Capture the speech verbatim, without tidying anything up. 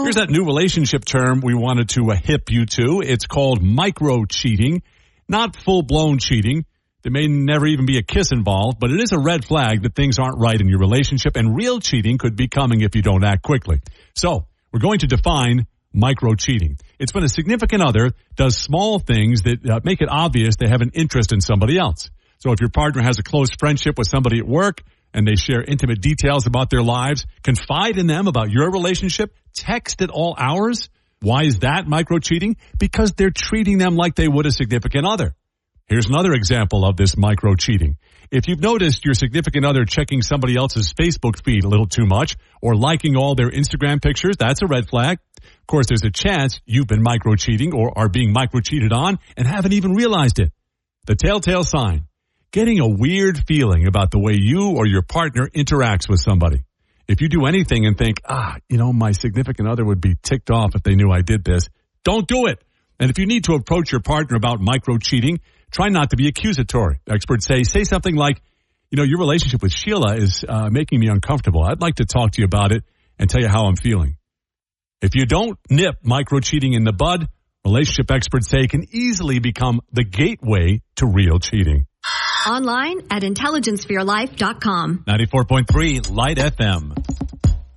Here's that new relationship term we wanted to uh, hip you to. It's called micro-cheating, not full-blown cheating. There may never even be a kiss involved, but it is a red flag that things aren't right in your relationship, and real cheating could be coming if you don't act quickly. So, we're going to define micro-cheating. It's when a significant other does small things that uh, make it obvious they have an interest in somebody else. So if your partner has a close friendship with somebody at work and they share intimate details about their lives, confide in them about your relationship, text at all hours. Why is that micro-cheating? Because they're treating them like they would a significant other. Here's another example of this micro-cheating. If you've noticed your significant other checking somebody else's Facebook feed a little too much or liking all their Instagram pictures, that's a red flag. Of course, there's a chance you've been micro-cheating or are being micro-cheated on and haven't even realized it. The telltale sign, getting a weird feeling about the way you or your partner interacts with somebody. If you do anything and think, ah, you know, my significant other would be ticked off if they knew I did this, don't do it. And if you need to approach your partner about micro-cheating, try not to be accusatory. Experts say, say something like, you know, your relationship with Sheila is uh, making me uncomfortable. I'd like to talk to you about it and tell you how I'm feeling. If you don't nip micro-cheating in the bud, relationship experts say it can easily become the gateway to real cheating. Online at intelligence for your life dot com. ninety-four point three Light F M.